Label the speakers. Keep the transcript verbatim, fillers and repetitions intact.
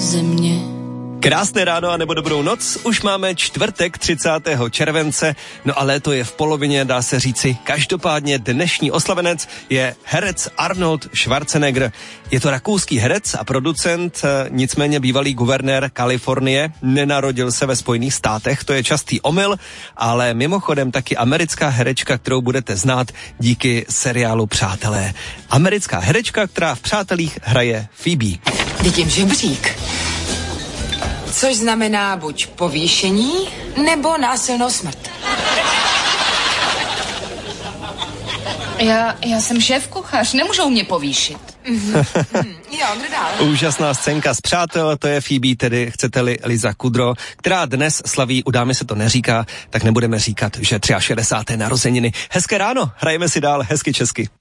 Speaker 1: země.
Speaker 2: Krásné ráno a nebo dobrou noc, už máme čtvrtek třicátého července, no a léto je v polovině, dá se říci. Každopádně dnešní oslavenec je herec Arnold Schwarzenegger. Je to rakouský herec a producent, nicméně bývalý guvernér Kalifornie, nenarodil se ve Spojených státech, to je častý omyl, ale mimochodem taky americká herečka, kterou budete znát díky seriálu Přátelé. Americká herečka, která v Přátelích hraje Phoebe.
Speaker 3: Vidím žebřík. Což znamená buď povýšení, nebo násilnou smrt.
Speaker 1: Já, já jsem šéf-kuchař, nemůžou mě povýšit.
Speaker 3: Mm-hmm. Jo, kdo dál?
Speaker 2: Úžasná scénka z Přátel, to je Phoebe, tedy chcete-li Liza Kudrow, která dnes slaví, u dámy se to neříká, tak nebudeme říkat, že šedesáté narozeniny. Hezké ráno, hrajeme si dál hezky česky.